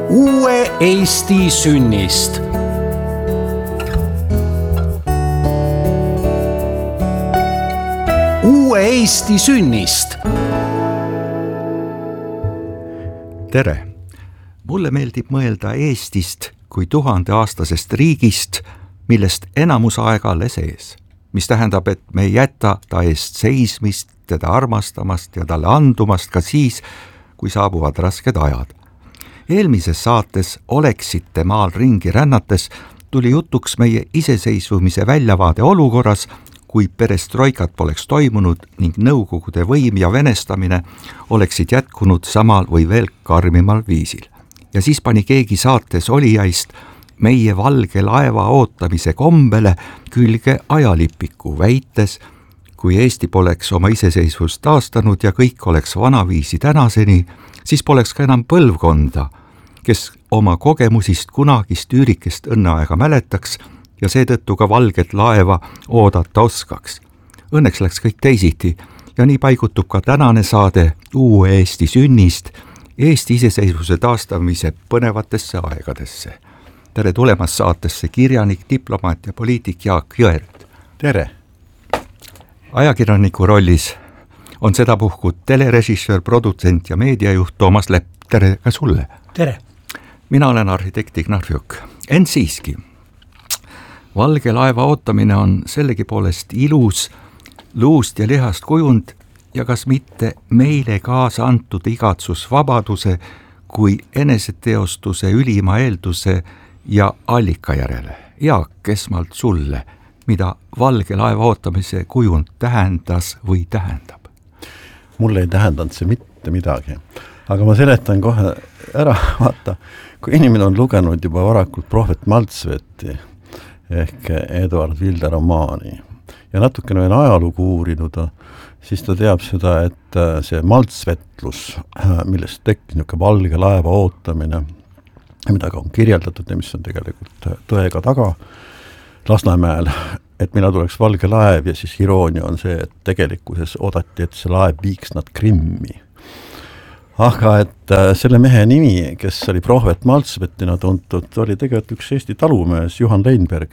Uue Eesti sünnist. Uue Eesti sünnist. Tere! Mulle meeldib mõelda Eestist kui 1000-aastasest riigist, millest enamus aega alles ees, mis tähendab, et me ei jäta ta eest seismist, teda armastamast ja talle andumast ka siis, kui saabuvad rasked ajad. Eelmises saates Oleksite maal ringi rännates tuli jutuks meie iseseisvumise väljavaade olukorras, kui perestroikat poleks toimunud ning nõukogude võim ja venestamine oleksid jätkunud samal või veel karmimal viisil. Ja siis pani keegi saates olijaist meie valge laeva ootamise kombele külge ajalipiku, väites, kui Eesti poleks oma iseseisvust taastanud ja kõik oleks vanaviisi tänaseni, siis poleks ka enam põlvkonda, kes oma kogemusist kunagist üürikest õnneaega mäletaks ja seetõttu ka valget laeva oodata oskaks. Õnneks läks kõik teisiti ja nii paigutub ka tänane saade Uue Eesti sünnist Eesti iseseisvuse taastamise põnevatesse aegadesse. Tere tulemast saatesse kirjanik, diplomaat ja poliitik Jaak Jõerd. Tere! Ajakirjaniku rollis on sedapuhku telerežissöör, produtsent ja meediajuht Toomas Lepp. Tere ka sulle! Tere! Mina olen arhitekt Ignar Fjuk. Ent siiski, valge laeva ootamine on sellegi poolest ilus, luust ja lihast kujund ja kas mitte meile kaasa antud igatsus vabaduse kui eneseteostuse ülima eelduse ja allika järele. Jaak, esmalt sulle, mida valge laeva ootamise kujund tähendas või tähendab? Mulle ei tähendanud see mitte midagi, aga ma seletan kohe ära, vaata, kui inimene on lugenud juba varakult Prohvet Maltsveti ehk Eduard Vilde romaani ja natukene veel ajalugu uurinud, siis ta teab seda, et see maltsvetlus, millest tekkis niisugune valge laeva ootamine, mida ka on kirjeldatud ja mis on tegelikult tõega taga Lasnamäel, et mina tuleks valge laev ja siis iroonia on see, et tegelikkuses oodati, et see laev viiks nad Krimmi. Aga et selle mehe nimi, kes oli Prohvet Maltsvetina tuntud, oli tegelikult üks Eesti talumees Juhan Leinberg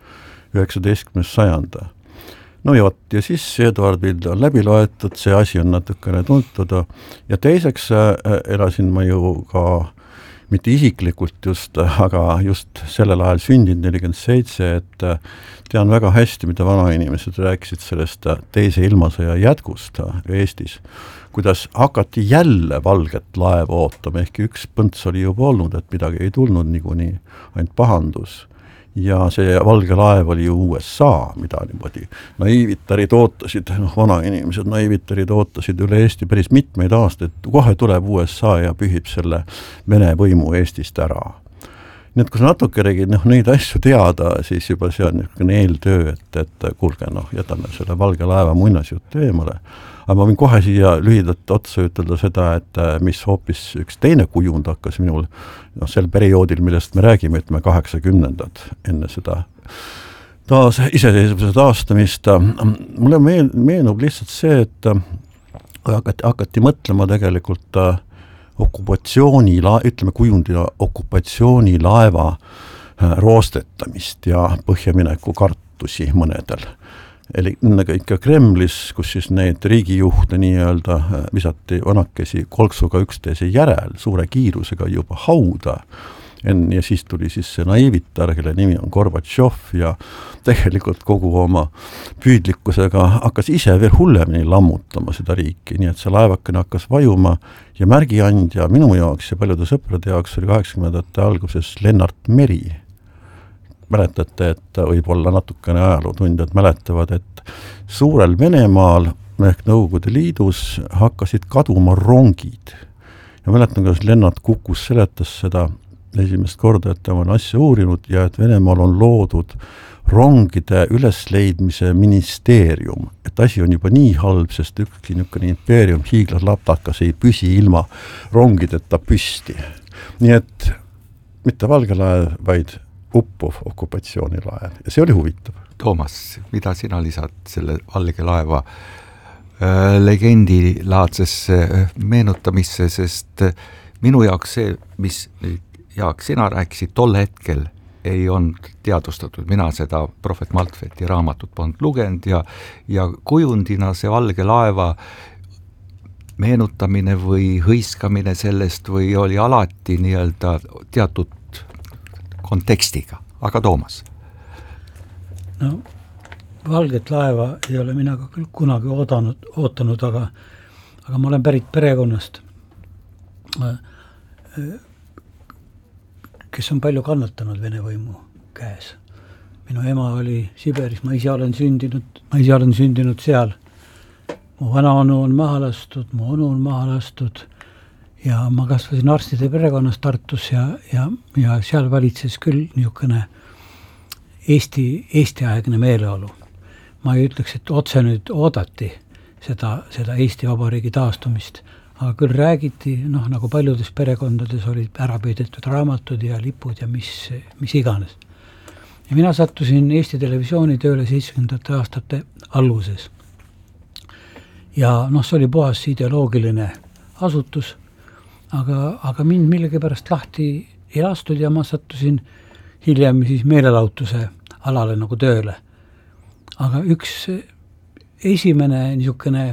19. sajanda. No ja siis Eduard Vilde on läbi loetud, see asi on natukene tuntud ja teiseks elasin ma ju ka mitte isiklikult just, aga just sellel ajal sündinud 47, et tean väga hästi, mida vanainimesed rääkisid sellest teise ilmasõja jätkust Eestis, kuidas hakati jälle valget laeva ootama, ehk üks põnts oli juba olnud, et midagi ei tulnud niikuinii, ainult pahandus. Ja see valge laev oli ju USA, mida niimoodi naiivitarid ootasid, vanainimesed naiivitarid ootasid üle Eesti päris mitmeid aastaid, kohe tuleb USA ja pühib selle Vene võimu Eestist ära. Nii et kui natukenegi neid asju teada, siis juba see on niisugune eeltöö, et kuulge, jätame selle valge laeva muinasjutu eemale. Aga ma võin kohe siia lühidalt otsa ütelda seda, et mis hoopis üks teine kujund hakkas minul sel perioodil, millest me räägime, ütleme 80-ndad enne seda iseseisvuse taastamist. Mulle meenub lihtsalt see, et hakati mõtlema tegelikult ütleme okupatsioonilaeva roostetamist ja põhjamineku kartusi mõnedel. Eli ikka Kremlis, kus siis need riigijuhte nii-öelda visati vanakesi kolksuga üksteise järel, suure kiirusega juba hauda. Ja siis tuli siis see naiivitar, kelle nimi on Gorbatšov ja tegelikult kogu oma püüdlikkusega hakkas ise veel hullemini lammutama seda riiki, nii et see laevakene hakkas vajuma ja märgiandja minu jaoks ja paljude sõprade jaoks oli 80-ndate alguses Lennart Meri. Mäletate, et võib-olla natukene ajalootundjad mäletavad, et suurel Venemaal ehk Nõukogude Liidus hakkasid kaduma rongid. Ja mäletan, kuidas Lennart Kukus seletas seda esimest korda, et ta on asja uurinud ja et Venemaal on loodud rongide ülesleidmise ministeerium. Et asi on juba nii halb, sest ükski niisugune impeerium hiiglaslaptakas ei püsi ilma rongideta püsti. Nii et mitte valge laev, vaid uppuv okupatsioonilaev ja see oli huvitav. Toomas, mida sina lisad selle valge laeva legendilaadsesse meenutamisse, sest minu jaoks see, mis Jaak, sina rääkisid tol hetkel, ei olnud teadvustatud, mina seda Prohvet Maltfeti raamatut polnud lugenud ja kujundina see Valge laeva meenutamine või hõiskamine sellest või oli alati nii-öelda teatud kontekstiga, aga Toomas? No, Valget laeva ei ole mina ka küll kunagi ootanud, aga ma olen pärit perekonnast, kes on palju kannatanud Vene võimu käes. Minu ema oli Siberis, ma ise olen sündinud seal. Mu vanaonu on maha lastud, mu onu on maha lastud ja ma kasvasin arstide perekonnas Tartus ja seal valitses küll niisugune Eesti-aegne meeleolu. Ma ei ütleks, et otse nüüd oodati seda Eesti Vabariigi taastumist, aga küll räägiti, nagu paljudes perekondades olid ära peidetud raamatud ja lipud ja mis iganes. Ja mina sattusin Eesti Televisiooni tööle 70. aastate alguses. Ja see oli puhas ideoloogiline asutus, aga mind millegipärast lahti ei lastud ja ma sattusin hiljem siis meelelahutuse alale nagu tööle. Aga üks esimene niisugune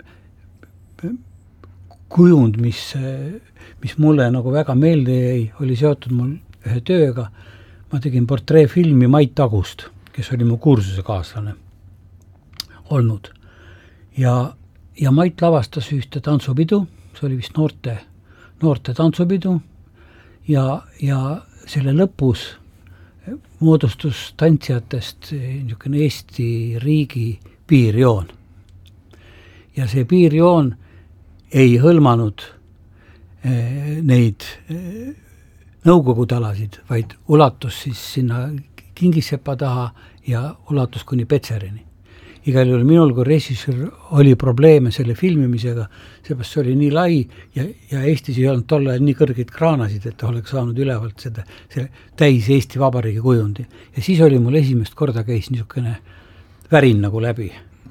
kujund, mis mulle nagu väga meelde jäi, oli seotud mul ühe tööga. Ma tegin portreefilmi Mait Tagust, kes oli mu kursuse kaaslane olnud. Ja Mait lavastas ühte tantsupidu, see oli vist noorte tantsupidu ja selle lõpus moodustus tantsijatest niisugune Eesti riigi piirjoon. Ja see piirjoon ei hõlmanud neid nõukogudalasid, vaid ulatus siis sinna Kingissepa taha ja ulatus kuni Petserini. Igal juhul minul kui režissöör oli probleeme selle filmimisega, seepärast see oli nii lai ja Eestis ei olnud tol ajal nii kõrgeid kraanasid, et oleks saanud ülevalt selle täis Eesti Vabariigi kujundi. Ja siis oli mul esimest korda käis niisugune värin nagu läbi.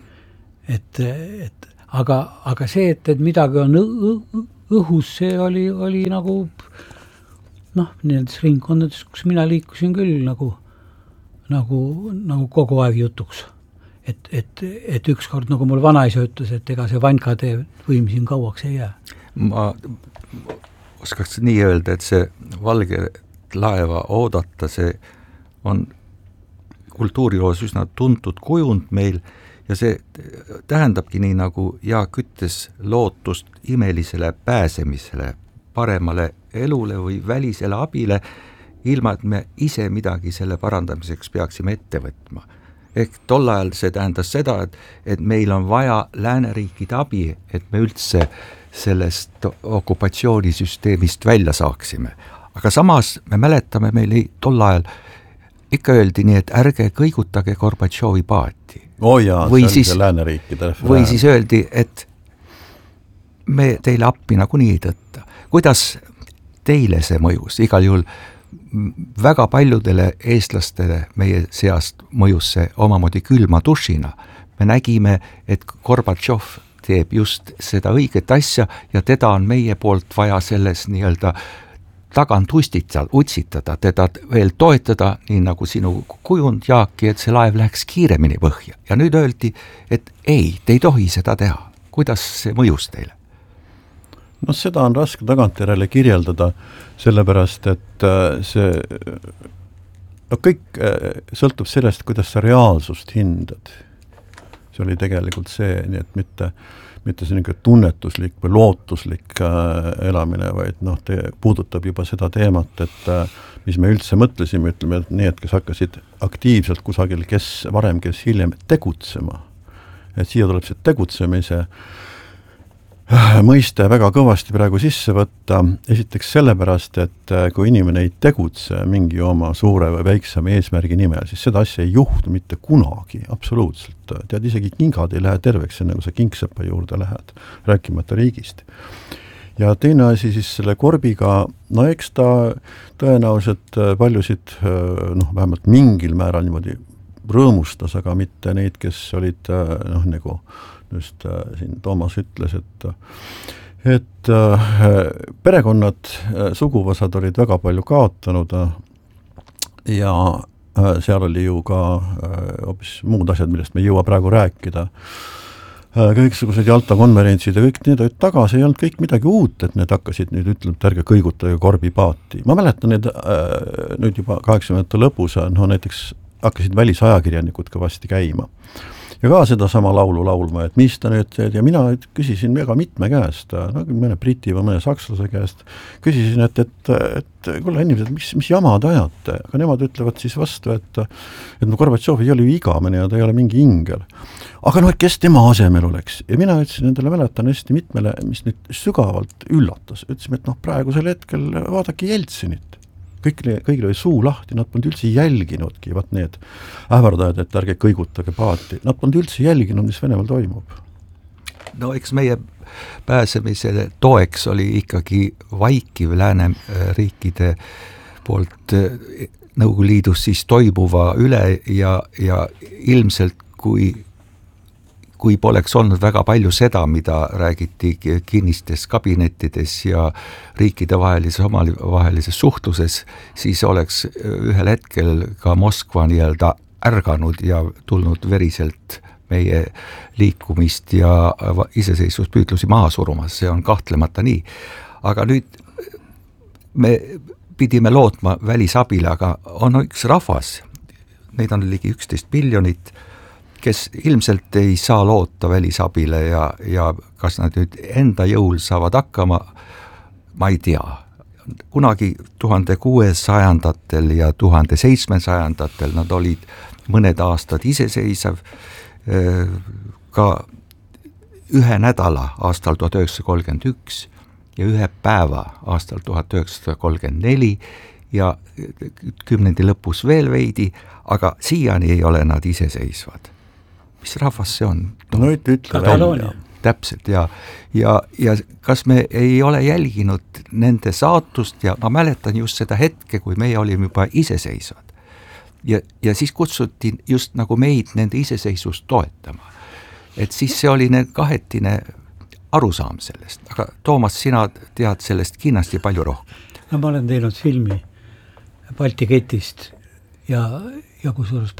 Aga see, et midagi on õhus, see oli nagu nendes ringkondades, kus mina liikusin küll nagu kogu aeg jutuks. Et ükskord, nagu mul vanaisa ütles, et ega see Vankade võim siin kauaks ei jää. Ma oskaks nii öelda, et see Valge laeva oodata, see on kultuuriloos üsna tuntud kujund meil ja see tähendabki nii, nagu Jaak ütles, lootust imelisele pääsemisele, paremale elule või välisele abile, ilma et me ise midagi selle parandamiseks peaksime ette võtma. Ehk tol ajal see tähendas seda, et meil on vaja lääneriikide abi, et me üldse sellest okupatsioonisüsteemist välja saaksime. Aga samas me mäletame, meil tol ajal ikka öeldi nii, et ärge kõigutage Gorbatšovi paati. See oli see lääneriikide referään. Või siis öeldi, et me teile appi nagunii ei tõtta. Kuidas teile see mõjus? Igal juhul väga paljudele eestlastele meie seast mõjus see omamoodi külma dušina. Me nägime, et Gorbatšov teeb just seda õiget asja ja teda on meie poolt vaja selles nii-öelda tagant utsitada, teda veel toetada, nii nagu sinu kujund, Jaaki, et see laev läheks kiiremini põhja. Ja nüüd öeldi, et ei, te ei tohi seda teha. Kuidas see mõjus teile? Seda on raske tagantjärele kirjeldada, sellepärast, et kõik sõltub sellest, kuidas sa reaalsust hindad. See oli tegelikult see, nii et mitte see tunnetuslik või lootuslik elamine, vaid puudutab juba seda teemat, et mis me üldse mõtlesime, ütleme, et need, kes hakkasid aktiivselt kusagil, kes varem, kes hiljem tegutsema. Et siia tuleb see tegutsemise mõiste väga kõvasti praegu sisse võtta, esiteks sellepärast, et kui inimene ei tegutse mingi oma suure või väiksema eesmärgi nimel, siis seda asja ei juhtu mitte kunagi, absoluutselt. Tead, isegi kingad ei lähe terveks, enne kui sa Kingsepa juurde lähed, rääkimata riigist. Ja teine asi siis selle korbiga, eks ta tõenäoliselt paljusid, vähemalt mingil määral niimoodi rõõmustas, aga mitte neid, kes olid nagu just siin Toomas ütles, et perekonnad, suguvõsad olid väga palju kaotanud ja seal oli ju ka hoopis muud asjad, millest me ei jõua praegu rääkida. Kõiksugused Jalta konverentsid ja kõik need olid tagasi, ei olnud kõik midagi uut, et need hakkasid nüüd ütlema, et ärge kõigutage korbipaati. Ma mäletan need nüüd juba 80. lõpus, näiteks hakkasid välisajakirjanikud kõvasti käima. Ja ka seda sama laulu laulma, et mis ta nüüd teed, ja mina küsisin väga mitme käest, mõne briti või mõne sakslase käest, küsisin, et kuule inimesed, mis jamad ajate, aga nemad ütlevad siis vastu, et Gorbatšov ei ole ju igavene ja ta ei ole mingi ingel. Aga et kes tema asemel oleks? Ja mina ütlesin endale, mäletan hästi mitmele, mis nüüd sügavalt üllatas. Ütlesime, et praegusel hetkel vaadake Jeltsinit. Kõigil oli suu lahti, nad polnud üldse jälginudki, vaat need ähvardajad, et ärge kõigutage paati. Nad polnud üldse jälginud, mis Venemaal toimub. No eks meie pääsemise toeks oli ikkagi vaikiv lääneriikide poolt Nõukogude Liidus siis toimuva üle ja ilmselt kui poleks olnud väga palju seda, mida räägiti kinnistes kabinettides ja riikide vahelises suhtluses, siis oleks ühel hetkel ka Moskva nii-öelda ärganud ja tulnud veriselt meie liikumist ja iseseisvuspüütlusi maha surumas, see on kahtlemata nii. Aga nüüd me pidime lootma välisabile, aga on üks rahvas, neid on ligi 11 miljonit, kes ilmselt ei saa loota välisabile ja kas nad nüüd enda jõul saavad hakkama, ma ei tea. Kunagi 1600-ndatel ja 1700-ndatel nad olid mõned aastad iseseisev, ka ühe nädala aastal 1931 ja ühe päeva aastal 1934 ja 10. lõpus veel veidi, aga siiani ei ole nad iseseisvad. Mis rahvas see on? No ütle Kataloonia. Täpselt ja kas me ei ole jälginud nende saatust ja ma mäletan just seda hetke, kui meie olime juba iseseisvad. Ja siis kutsuti just nagu meid nende iseseisvust toetama. Et siis see oli kahetine arusaam sellest, aga Toomas, sina tead sellest kindlasti palju rohkem. No ma olen teinud filmi Balti ketist ja kusjuures